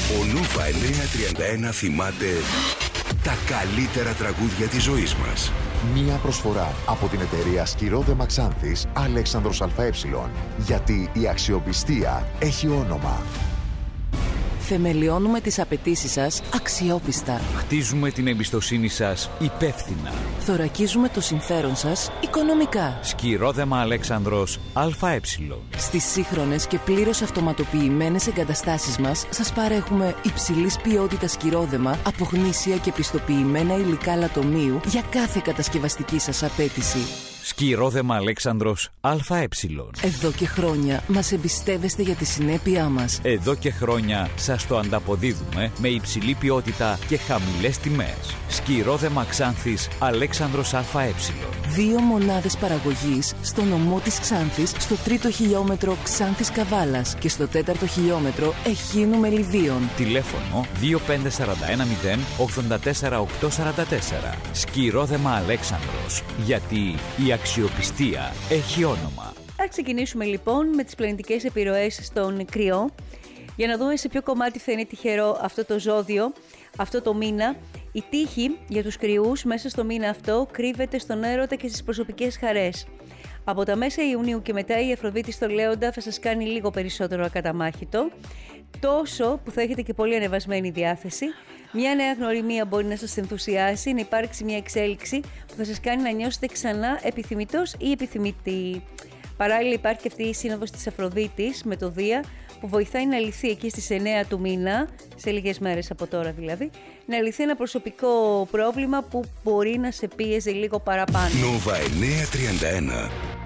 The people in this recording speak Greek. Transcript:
Ο Νούβα 931 θυμάται τα καλύτερα τραγούδια της ζωής μας. Μία προσφορά από την εταιρεία Σκυρόδεμα Ξάνθης Αλέξανδρος ΑΕ. Γιατί η αξιοπιστία έχει όνομα. Θεμελιώνουμε τις απαιτήσεις σας αξιόπιστα. Χτίζουμε την εμπιστοσύνη σας υπεύθυνα. Θωρακίζουμε το συμφέρον σας οικονομικά. Σκυρόδεμα Αλέξανδρος ΑΕ. Στις σύγχρονες και πλήρως αυτοματοποιημένες εγκαταστάσεις μας σας παρέχουμε υψηλής ποιότητας σκυρόδεμα από γνήσια και πιστοποιημένα υλικά λατομείου για κάθε κατασκευαστική σας απέτηση. Σκυρόδεμα Αλέξανδρος ΑΕ. Εδώ και χρόνια μας εμπιστεύεστε για τη συνέπειά μας. Εδώ και χρόνια σας το ανταποδίδουμε με υψηλή ποιότητα και χαμηλές τιμές. Σκυρόδεμα Ξάνθης Αλέξανδρος ΑΕ. 2 μονάδες παραγωγής στο νομό της Ξάνθης, στο 3ο χιλιόμετρο Ξάνθης Καβάλας και στο 4ο χιλιόμετρο Εχίνου Μελιδίων. Τηλέφωνο 25410 84844. Σκυρόδεμα Αλέξανδρος. Γιατί η αξιοπιστία έχει όνομα. Θα ξεκινήσουμε λοιπόν με τις πλανητικές επιρροές στον Κριό για να δούμε σε ποιο κομμάτι θα είναι τυχερό αυτό το ζώδιο, αυτό το μήνα. Η τύχη για τους Κριούς μέσα στο μήνα αυτό κρύβεται στον έρωτα και στις προσωπικές χαρές. Από τα μέσα Ιουνίου και μετά η Αφροδίτη στο Λέοντα θα σας κάνει λίγο περισσότερο ακαταμάχητο, τόσο που θα έχετε και πολύ ανεβασμένη διάθεση. Μια νέα γνωριμία μπορεί να σας ενθουσιάσει, να υπάρξει μια εξέλιξη που θα σας κάνει να νιώσετε ξανά επιθυμητός ή επιθυμητή. Παράλληλα υπάρχει και αυτή η σύνοδος της Αφροδίτης με το Δία που βοηθάει να λυθεί εκεί στις 9 του μήνα, σε λίγες μέρες από τώρα δηλαδή, να λυθεί ένα προσωπικό πρόβλημα που μπορεί να σε πίεζε λίγο παραπάνω. Νούβα 931.